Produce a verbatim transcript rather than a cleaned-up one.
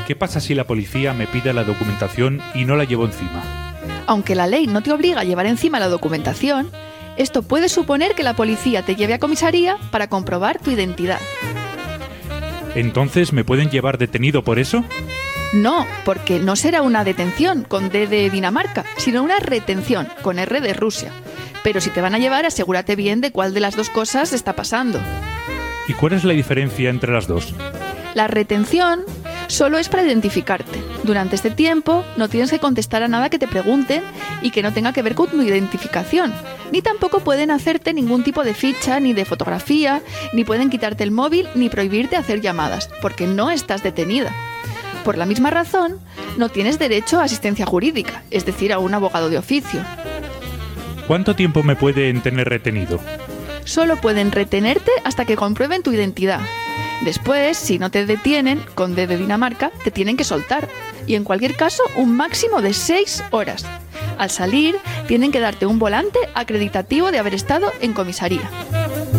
¿Qué pasa si la policía me pide la documentación y no la llevo encima? Aunque la ley no te obliga a llevar encima la documentación, esto puede suponer que la policía te lleve a comisaría para comprobar tu identidad. ¿Entonces me pueden llevar detenido por eso? No, porque no será una detención con D de Dinamarca, sino una retención con R de Rusia. Pero si te van a llevar, asegúrate bien de cuál de las dos cosas está pasando. ¿Y cuál es la diferencia entre las dos? La retención solo es para identificarte. Durante este tiempo no tienes que contestar a nada que te pregunten y que no tenga que ver con tu identificación. Ni tampoco pueden hacerte ningún tipo de ficha, ni de fotografía, ni pueden quitarte el móvil, ni prohibirte hacer llamadas, porque no estás detenida. Por la misma razón, no tienes derecho a asistencia jurídica, es decir, a un abogado de oficio. ¿Cuánto tiempo me pueden tener retenido? Solo pueden retenerte hasta que comprueben tu identidad. Después, si no te detienen, con D de Dinamarca, te tienen que soltar. Y en cualquier caso, un máximo de seis horas. Al salir, tienen que darte un volante acreditativo de haber estado en comisaría.